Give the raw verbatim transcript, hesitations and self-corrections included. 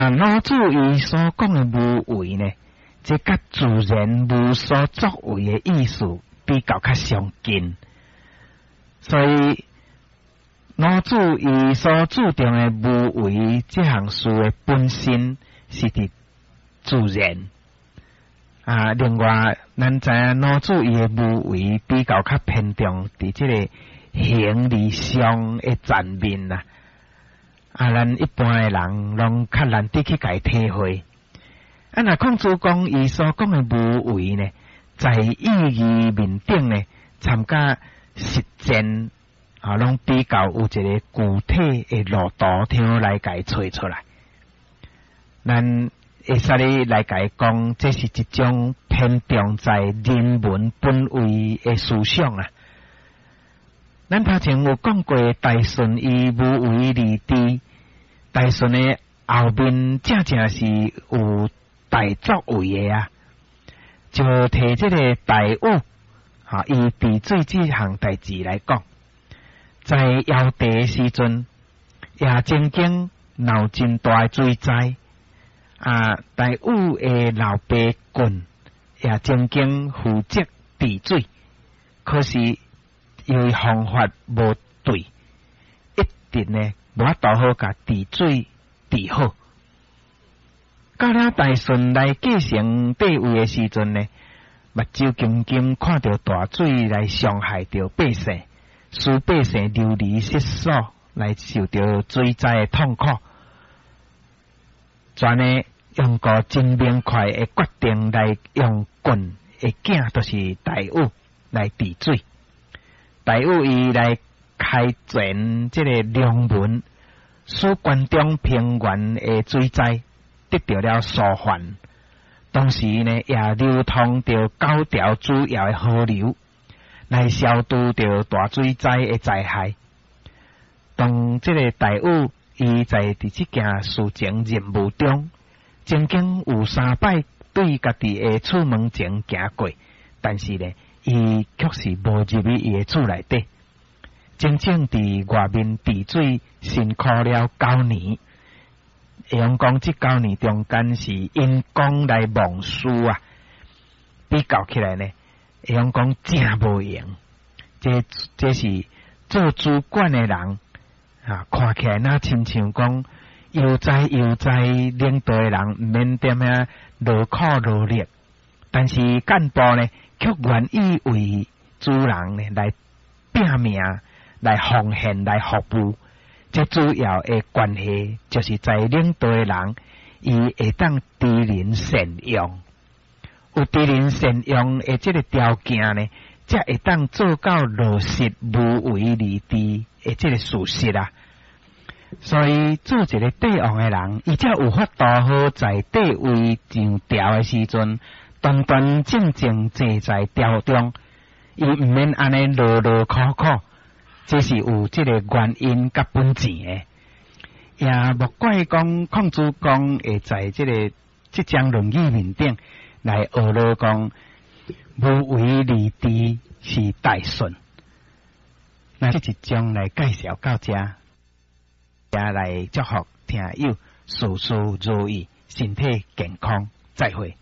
啊，老子伊所讲的无为呢，这甲自然无所作为的意思比较较相近，所以老子伊所注重的无为这项事的本身是伫自然。啊，另外，咱知影老子伊的无为比较较偏重伫即个形而上的层面啦。啊，咱一般的人拢较难得去家体会。啊，若孔子讲伊所讲的无为呢，在意义面顶呢，参加实践啊，拢比较有一个具体的路途条来家找出来。咱会使咧来家讲，这是一种偏重在人文本位的思想啊。咱头前有讲过，大顺伊无为而治，大顺的后面正正是有大作为的啊。就摕这个大禹啊，伊治水这项代志来讲，在尧帝时阵，也曾经闹真大的水灾啊。大禹的老爸鲧也曾经负责治水，可是由于方法无对，一定呢无法度好甲治水治好。到了大顺来继承帝位的时阵呢，目睭金金看到大水来伤害到百姓，使百姓流离失所，来受到水灾的痛苦。全呢用个真明快的决定来用鲧的囝，就是大禹来治水。大禹伊来开展这个良文，使关中平原的水灾得到了舒缓，同时呢也流通着九条主要的河流，来消除着大水灾的灾害。当这个大禹伊在伫即件事情任务中，曾经有三摆对家己的厝门前行过，但是呢，伊却是无入去伊的厝内底，真正伫外面治水辛苦了九年。会用讲即九年中间是因公来忙事啊，比较起来呢，会用讲真无用。这这是做主管的人啊，看起来那亲像讲悠哉悠哉，领导的人毋免点样劳苦劳力，但是干部呢，却愿意为主人呢来拼命、来奉献、来服务。这主要的关系就是在领导的人，伊会当知人善用，有知人善用的这个条件呢，才会当做到落实无为而治的这个事实啊。所以做一个帝王的人，伊才有法度好在帝位上调的时阵，端端正正坐在朝中，伊毋免安尼劳劳苦苦。这是有这个原因甲本钱的，也莫怪讲孔子讲会在这个即张论语面顶来学了讲无为而治是大顺。那这一章来介绍到这，也来祝福听友事事如意，身体健康，再会。